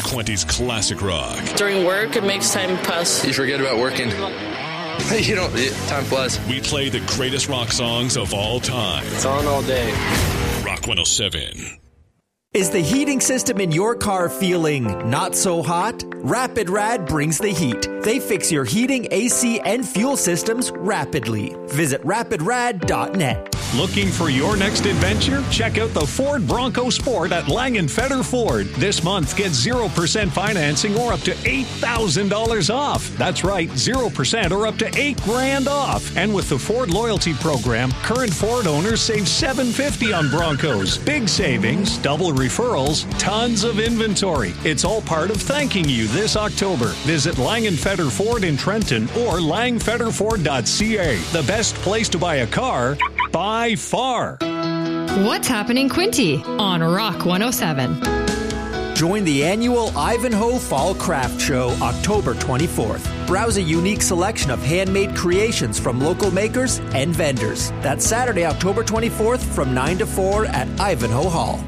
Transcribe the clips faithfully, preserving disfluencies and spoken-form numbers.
Quenty's classic rock. During work, it makes time pass. You forget about working. You don't, time flies. We play the greatest rock songs of all time. It's on all day. Rock one oh seven. Is the heating system in your car feeling not so hot? Rapid Rad brings the heat. They fix your heating, A C, and fuel systems rapidly. Visit rapid rad dot net. Looking for your next adventure? Check out the Ford Bronco Sport at Langenfetter Ford. This month, get zero percent financing or up to eight thousand dollars off. That's right, zero percent or up to eight grand off. And with the Ford Loyalty Program, current Ford owners save seven hundred fifty dollars on Broncos. Big savings, double referrals, tons of inventory. It's all part of thanking you this October. Visit Langenfetter Ford in Trenton or langfetter ford dot c a. The best place to buy a car by far. What's happening, Quinty on Rock one oh seven? Join the annual Ivanhoe Fall Craft Show October twenty-fourth. Browse a unique selection of handmade creations from local makers and vendors. That's Saturday, October twenty-fourth from nine to four at Ivanhoe Hall.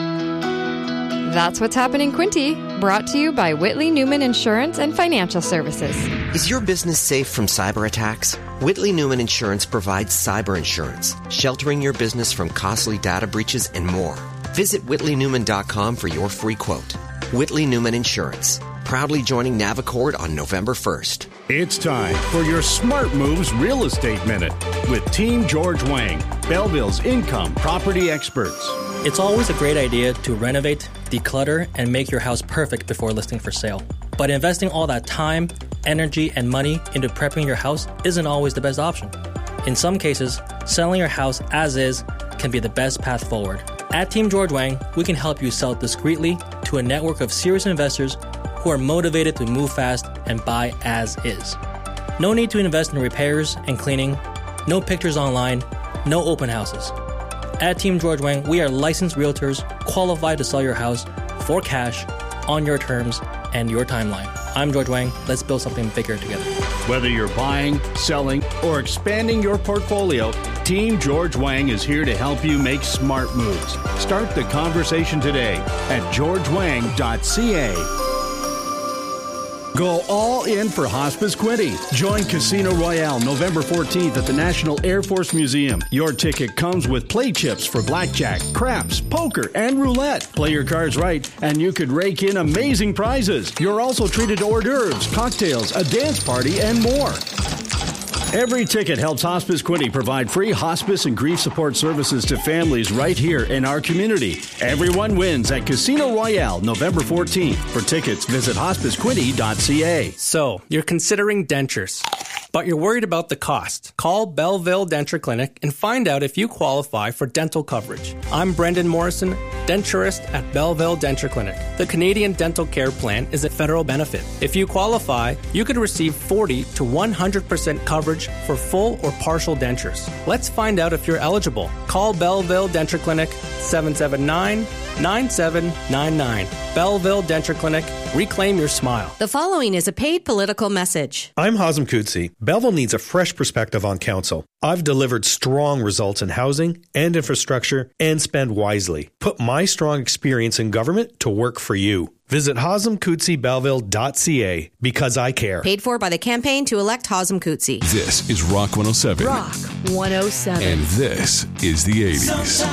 That's what's happening, Quinty. Brought to you by Whitley Newman Insurance and Financial Services. Is your business safe from cyber attacks? Whitley Newman Insurance provides cyber insurance, sheltering your business from costly data breaches and more. Visit whitley newman dot com for your free quote. Whitley Newman Insurance, proudly joining Navicord on November first. It's time for your Smart Moves Real Estate Minute with Team George Wang, Belleville's income property experts. It's always a great idea to renovate, declutter, and make your house perfect before listing for sale. But investing all that time, energy, and money into prepping your house isn't always the best option. In some cases, selling your house as is can be the best path forward. At Team George Wang, we can help you sell discreetly to a network of serious investors who are motivated to move fast and buy as is. No need to invest in repairs and cleaning, no pictures online, no open houses. At Team George Wang, we are licensed realtors qualified to sell your house for cash, on your terms, and your timeline. I'm George Wang. Let's build something bigger together. Whether you're buying, selling, or expanding your portfolio, Team George Wang is here to help you make smart moves. Start the conversation today at george wang dot c a. Go all in for Hospice Quinty. Join Casino Royale November fourteenth at the National Air Force Museum. Your ticket comes with play chips for blackjack, craps, poker, and roulette. Play your cards right, and you could rake in amazing prizes. You're also treated to hors d'oeuvres, cocktails, a dance party, and more. Every ticket helps Hospice Quinty provide free hospice and grief support services to families right here in our community. Everyone wins at Casino Royale November fourteenth. For tickets, visit hospice quinty dot c a. So, you're considering dentures, but you're worried about the cost. Call Belleville Denture Clinic and find out if you qualify for dental coverage. I'm Brendan Morrison, denturist at Belleville Denture Clinic. The Canadian Dental Care Plan is a federal benefit. If you qualify, you could receive forty to one hundred percent coverage for full or partial dentures. Let's find out if you're eligible. Call Belleville Denture Clinic, seven seven nine, nine seven nine nine. Belleville Denture Clinic. Reclaim your smile. The following is a paid political message. I'm Hazem Kutsi. Belleville needs a fresh perspective on council. I've delivered strong results in housing and infrastructure and spend wisely. Put my strong experience in government to work for you. Visit hazem kutsi belleville dot c a because I care. Paid for by the campaign to elect Hazem Kutsi. This is Rock one oh seven. Rock one oh seven. And this is the eighties.